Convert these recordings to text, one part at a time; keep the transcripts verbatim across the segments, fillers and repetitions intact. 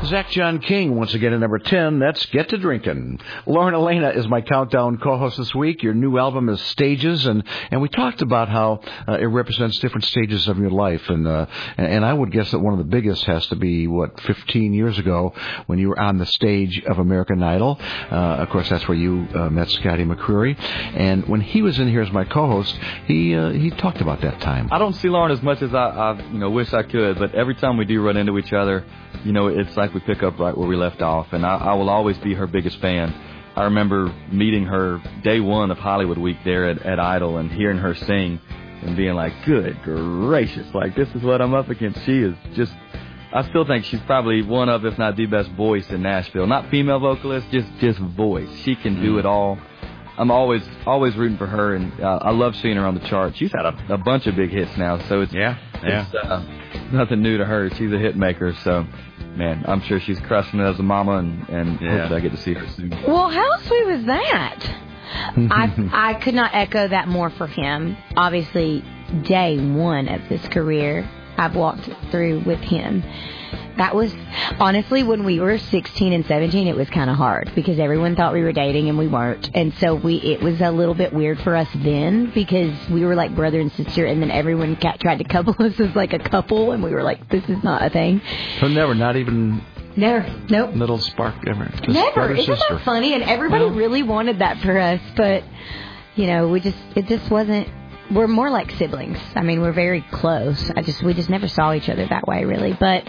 Zach John King, once again at number ten. That's Get to Drinkin'. Lauren Elena is my countdown co-host this week. Your new album is Stages, and, and we talked about how uh, it represents different stages of your life. And, uh, and I would guess that one of the biggest has to be, what, fifteen years ago when you were on the stage of American Idol. Uh, of course, that's where you uh, met Scotty McCreery. And when he was in here as my co-host, he uh, he talked about that time. I don't see Lauren as much as I, I you know wish I could, but every time we do run into each other, you know, it's like we pick up right where we left off, and I, I will always be her biggest fan. I remember meeting her day one of Hollywood Week there at, at Idol and hearing her sing and being like, good gracious, like, this is what I'm up against. She is just, I still think she's probably one of, if not the best voice in Nashville. Not female vocalist, just, just voice. She can do it all. I'm always always rooting for her, and uh, I love seeing her on the chart. She's had a, a bunch of big hits now, so it's, yeah, yeah. it's uh, nothing new to her. She's a hit maker, so, man, I'm sure she's crushing it as a mama, and, and yeah. hopefully I get to see her soon. Well, how sweet was that? I I could not echo that more for him. Obviously, day one of his career, I've walked through with him. That was, honestly, when we were sixteen and seventeen, it was kind of hard because everyone thought we were dating and we weren't. And so we it was a little bit weird for us then because we were like brother and sister, and then everyone got, tried to couple us as like a couple, and we were like, this is not a thing. So never, not even... Never, nope. Little spark ever. Just Never. Isn't sister. that funny? And everybody well, really wanted that for us, but, you know, we just, it just wasn't, we're more like siblings. I mean, we're very close. I just, we just never saw each other that way, really. But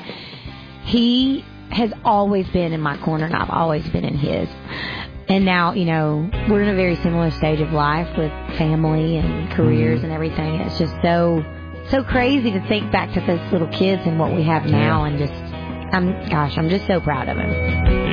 he has always been in my corner, and I've always been in his. And now, you know, we're in a very similar stage of life with family and careers mm-hmm. and everything. It's just so, so crazy to think back to those little kids and what we have now, yeah. and just, I'm, gosh, I'm just so proud of him.